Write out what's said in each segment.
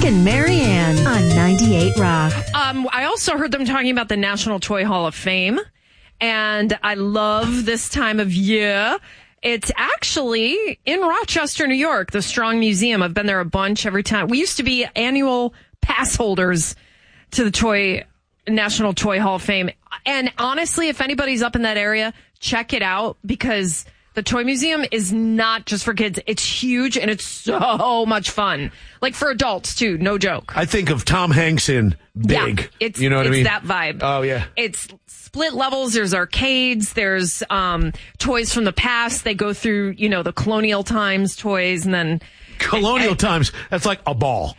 Kirk and Marianne on 98 Rock. I also heard them talking about the National Toy Hall of Fame, and I love this time of year. It's actually in Rochester, New York, the Strong Museum. I've been there a bunch every time. We used to be annual pass holders to the National Toy Hall of Fame. And honestly, if anybody's up in that area, check it out, because the Toy Museum is not just for kids. It's huge and it's so much fun. Like for adults too, no joke. I think of Tom Hanks in Big. Yeah, it's, you know what I mean? It's that vibe. Oh, yeah. It's split levels. There's arcades. There's toys from the past. They go through, the colonial times toys, and then colonial times. That's like a ball.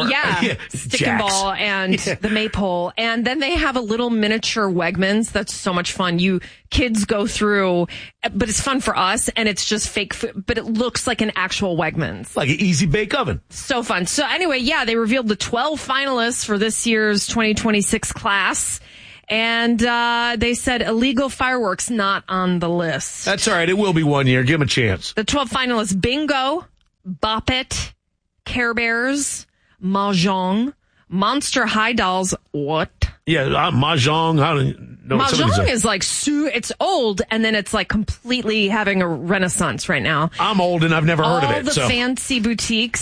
Stick and ball and the maypole. And then they have a little miniature Wegmans. That's so much fun. Kids go through, but it's fun for us, and it's just fake food, but it looks like an actual Wegmans. Like an easy bake oven. So fun. So anyway, they revealed the 12 finalists for this year's 2026 class. And they said illegal fireworks not on the list. That's all right. It will be one year. Give them a chance. The 12 finalists: Bingo, Bop It, Care Bears, Mahjong, Monster High Dolls. What? Yeah, Mahjong. I don't know. Mahjong is like it's old, and then it's like completely having a renaissance right now. I'm old and I've never heard of it. All the fancy boutiques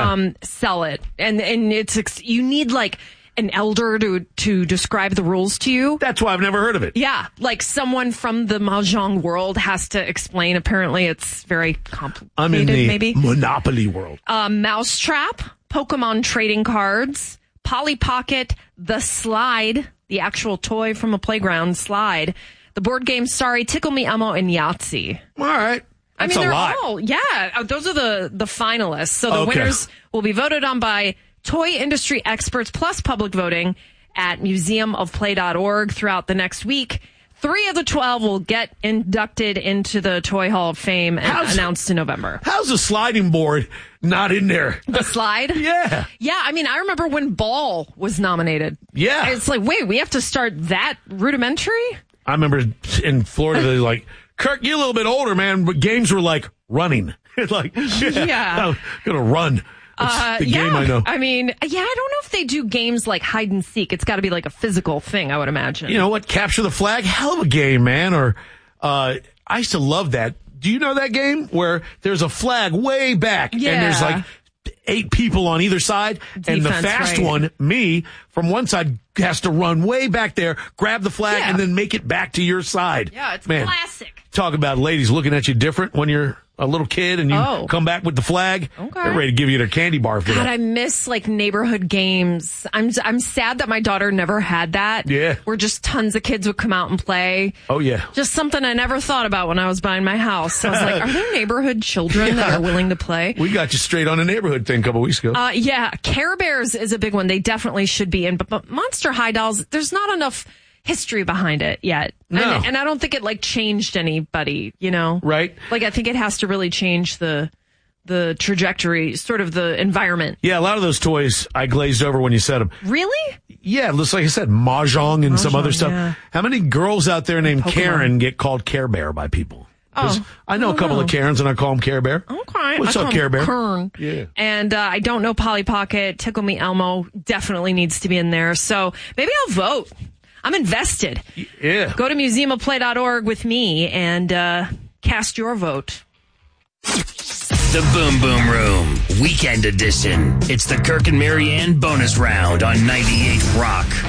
sell it, and it's you need like an elder to describe the rules to you. That's why I've never heard of it. Yeah, like someone from the Mahjong world has to explain. Apparently, it's very complicated. I'm in the maybe Monopoly world. Mousetrap, Pokemon trading cards, Polly Pocket, the Slide, the actual toy from a playground slide, the board game Sorry, Tickle Me Elmo, and Yahtzee. All right. That's a lot. Those are the finalists. So the winners will be voted on by toy industry experts plus public voting at museumofplay.org throughout the next week. 3 of the 12 will get inducted into the Toy Hall of Fame and announced in November. How's the sliding board not in there? The slide? Yeah. Yeah, I mean, I remember when Ball was nominated. Yeah. It's like, wait, we have to start that rudimentary? I remember in Florida, they're like, Kirk, you're a little bit older, man, but games were like running. It's like, I'm going to run. It's the game I know. I mean, I don't know if they do games like hide and seek. It's got to be like a physical thing, I would imagine. You know what? Capture the Flag? Hell of a game, man. Or I used to love that. Do you know that game where there's a flag way back and there's like 8 people on either side, and the fast one, me, from one side has to run way back there, grab the flag, and then make it back to your side. Yeah, it's classic. Talk about ladies looking at you different when you're a little kid and you come back with the flag. Okay. They're ready to give you their candy bar for that. God, I miss like neighborhood games. I'm sad that my daughter never had that. Yeah. Where just tons of kids would come out and play. Oh, yeah. Just something I never thought about when I was buying my house. So I was like, are there neighborhood children that are willing to play? We got you straight on a neighborhood thing a couple weeks ago. Care Bears is a big one. They definitely should be in. But Monster High Dolls, there's not enough history behind it yet. No. And I don't think it like changed anybody, Right. Like I think it has to really change the trajectory, sort of the environment. Yeah, a lot of those toys I glazed over when you said them. Really? Yeah, looks like I said, Mahjong and some other stuff. Yeah. How many girls out there named Pokemon. Karen get called Care Bear by people? I know a couple of Karens and I call them Care Bear. Okay. What's up, Care Bear? Kern. Yeah. And I don't know Polly Pocket. Tickle Me Elmo definitely needs to be in there. So maybe I'll vote. I'm invested. Yeah. Go to museumofplay.org with me and cast your vote. The Boom Boom Room, Weekend Edition. It's the Kirk and Marianne bonus round on 98 Rock.